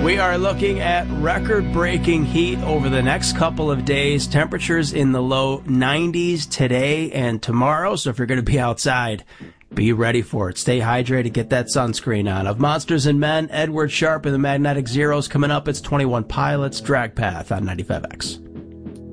We are looking at record-breaking heat over the next couple of days. Temperatures in the low 90s today and tomorrow. So if you're going to be outside, be ready for it. Stay hydrated. Get that sunscreen on. Of Monsters and Men, Edward Sharpe and the Magnetic Zeros coming up. It's 21 Pilots, Drag Path on 95X.